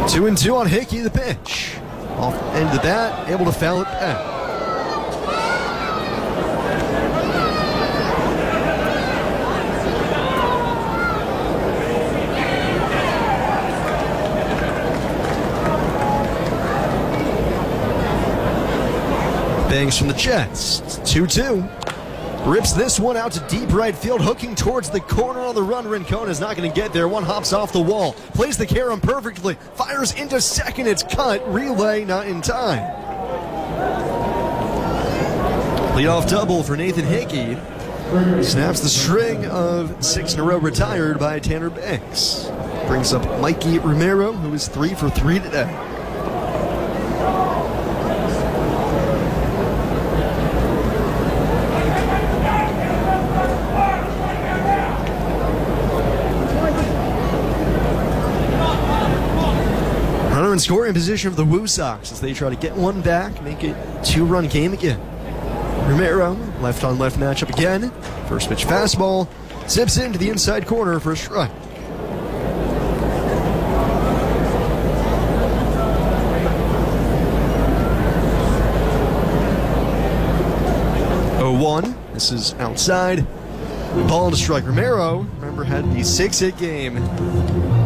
2-2 on Hickey, the pitch. Off the end of the bat, able to foul it back. Bangs from the Jets. It's 2-2. Rips this one out to deep right field, hooking towards the corner on the run. Rincon is not going to get there. One hops off the wall. Plays the carom perfectly. Fires into second. It's cut. Relay not in time. Leadoff double for Nathan Hickey. Snaps the string of 6 in a row retired by Tanner Banks. Brings up Mikey Romero, who is 3 for 3 today. Runner in scoring position for the Woo Sox as they try to get one back, make it 2-run game again. Romero, left on left matchup again. First pitch fastball, zips into the inside corner for a strike. This is outside. Ball to strike. Romero, remember, had the 6-hit game